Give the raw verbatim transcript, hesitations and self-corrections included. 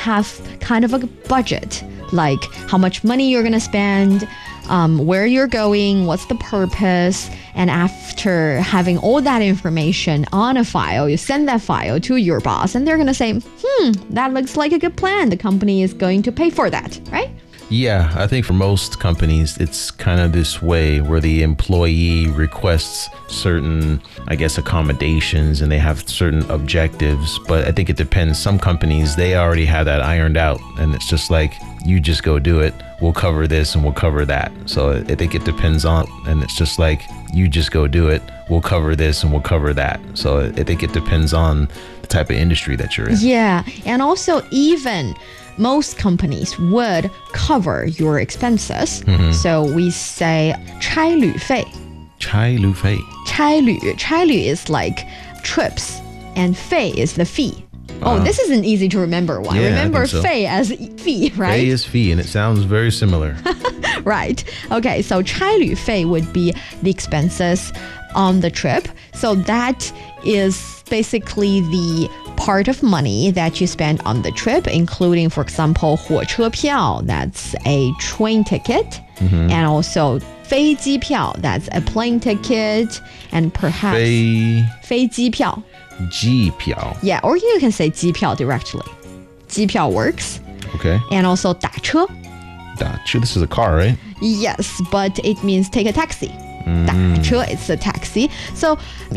have kind of a budget, like how much money you're going to spend, um, where you're going, what's the purpose. And after having all that information on a file, you send that file to your boss and they're going to say, hmm, that looks like a good plan. The company is going to pay for that, right? Yeah, I think for most companies, it's kind of this way where the employee requests certain, I guess, accommodations and they have certain objectives. But I think it depends. Some companies, they already have that ironed out and it's just like, you just go do it. We'll cover this and we'll cover that. So I think it depends on, and it's just like, you just go do it. We'll cover this and we'll cover that. So I think it depends on the type of industry that you're in. Yeah, and also even most companies would cover your expenses. Mm-hmm. So we say 差旅费. 差旅费. 差旅,差旅 is like trips and 费 is the fee. Oh, uh, this isn't easy to remember one. Yeah, remember so. fee as fee, right? Fee is fee, and it sounds very similar. Right. Okay, so 差旅费 would be the expenses on the trip. So that is basically the part of money that you spend on the trip, including, for example, 火车票, that's a train ticket, mm-hmm. and also 飞机票, that's a plane ticket, and perhaps 飞飞机票. 机票. Yeah, or you can say 机票 directly. 机票 works. Okay. And also 打车. 打车, this is a car, right? Yes, but it means take a taxi. 打车 it's a taxi. So